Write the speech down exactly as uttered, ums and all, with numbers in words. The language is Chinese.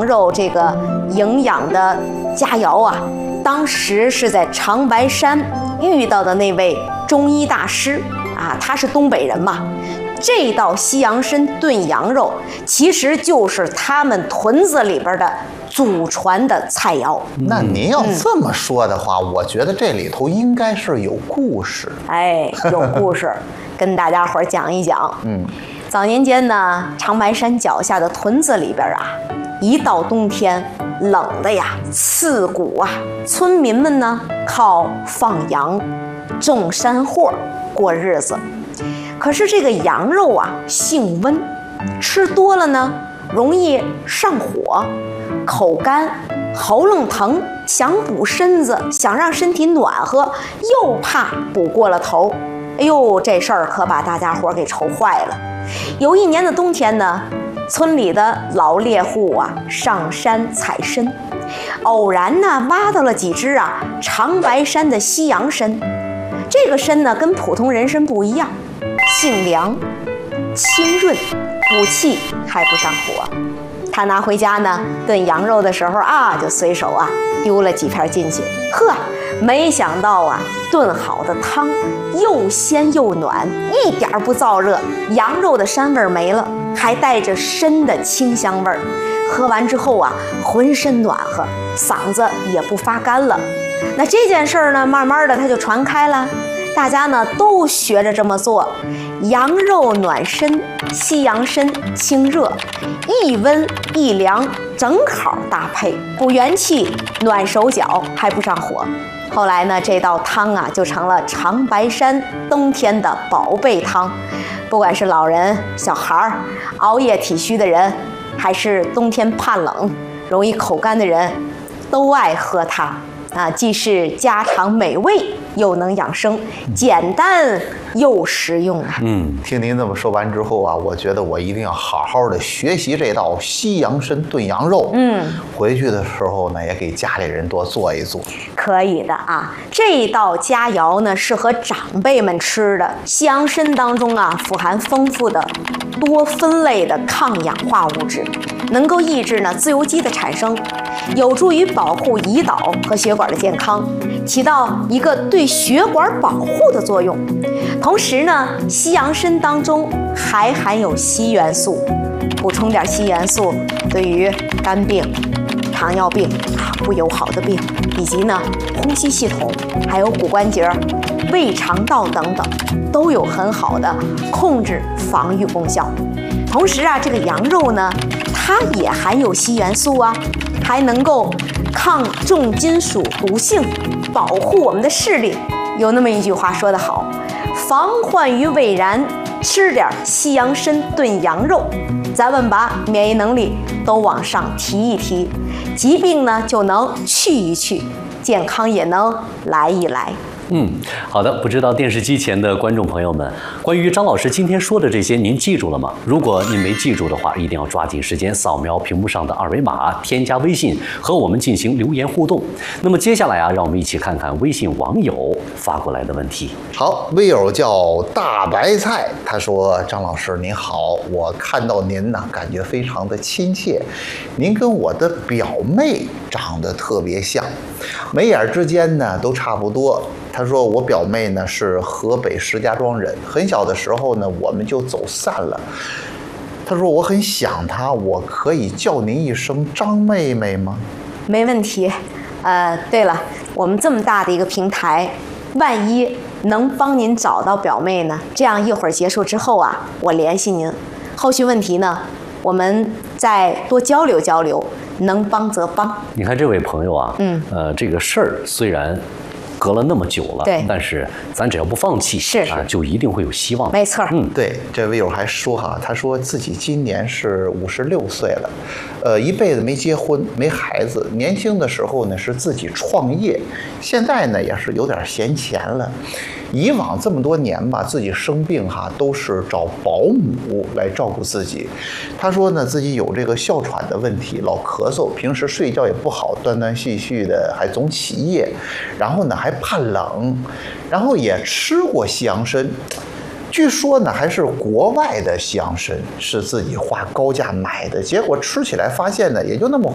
羊肉这个营养的佳肴啊，当时是在长白山遇到的那位中医大师啊，他是东北人嘛。这道西洋参炖羊肉其实就是他们屯子里边的祖传的菜肴。 那您要这么说的话，嗯、我觉得这里头应该是有故事。 哎，有故事，跟大家伙儿讲一讲。 嗯， 早年间呢，长白山脚下的屯子里边啊，一到冬天，冷的呀，刺骨啊，村民们呢靠放羊、种山货过日子。可是这个羊肉啊，性温，吃多了呢，容易上火，口干，喉咙疼，想补身子，想让身体暖和，又怕补过了头。哎呦，这事儿可把大家伙给愁坏了。有一年的冬天呢，村里的老猎户啊，上山采参，偶然呢挖到了几只啊长白山的西洋参。这个参呢，跟普通人参不一样。性凉、清润、补气，还不上火。他拿回家呢，炖羊肉的时候啊，就随手啊丢了几片进去。呵，没想到啊，炖好的汤又鲜又暖，一点不燥热，羊肉的膻味没了，还带着参的清香味儿。喝完之后啊，浑身暖和，嗓子也不发干了。那这件事儿呢，慢慢的它就传开了。大家呢都学着这么做，羊肉暖身，西洋参清热，一温一凉，正好搭配，补元气，暖手脚，还不上火。后来呢，这道汤啊就成了长白山冬天的宝贝汤，不管是老人、小孩、熬夜体虚的人，还是冬天怕冷、容易口干的人，都爱喝它。啊，既是家常美味，又能养生，简单又实用啊！ 嗯，听您这么说完之后啊，我觉得我一定要好好的学习这道西洋参炖羊肉。嗯，回去的时候呢，也给家里人多做一做。 可以的啊，这道佳肴呢，适合长辈们吃的。西洋参当中啊，富含丰富的多酚类的抗氧化物质，能够抑制呢自由基的产生，有助于保护胰岛和血管的健康，起到一个对血管保护的作用。同时呢，西洋参当中还含有硒元素，补充点硒元素，对于肝病、糖尿病啊不友好的病，以及呢呼吸系统、还有骨关节、胃肠道等等，都有很好的控制防御功效。同时啊，这个羊肉呢，它也含有硒元素啊，还能够抗重金属毒性，保护我们的视力。有那么一句话说得好，防患于未然，吃点西洋参炖羊肉，咱们把免疫能力都往上提一提，疾病呢就能去一去，健康也能来一来。 嗯，好的，不知道电视机前的观众朋友们，关于张老师今天说的这些，您记住了吗？如果您没记住的话，一定要抓紧时间扫描屏幕上的二维码，添加微信和我们进行留言互动。那么接下来啊，让我们一起看看微信网友发过来的问题。 好，微友叫大白菜，他说：“张老师您好，我看到您呢，感觉非常的亲切，您跟我的表妹长得特别像，眉眼之间呢都差不多。”他说：“我表妹呢是河北石家庄人，很小的时候呢我们就走散了。他说我很想她，我可以叫您一声张妹妹吗？” 没问题。呃，对了，我们这么大的一个平台，万一能帮您找到表妹呢，这样一会儿结束之后啊，我联系您，后续问题呢我们再多交流交流，能帮则帮。 你看这位朋友啊，嗯，呃，这个事儿虽然隔了那么久了， 对， 但是咱只要不放弃， 是啊，就一定会有希望。 没错， 嗯，对，这位友还说哈，他说自己今年是五十六岁了，呃，一辈子没结婚，没孩子，年轻的时候呢是自己创业，现在呢也是有点闲钱了。以往这么多年吧，自己生病哈都是找保姆来照顾自己。他说呢，自己有这个哮喘的问题，老咳嗽，平时睡觉也不好，断断续续的，还总起夜，然后呢还怕冷，然后也吃过西洋参，据说呢还是国外的西洋参，是自己花高价买的，结果吃起来发现呢也就那么